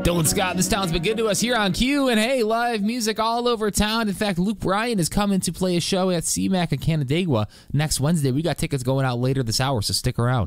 Dylan Scott, this town's been good to us here on Q, and hey, live music all over town. In fact, Luke Bryan is coming to play a show at CMAC in Canandaigua next Wednesday. We got tickets going out later this hour, so stick around.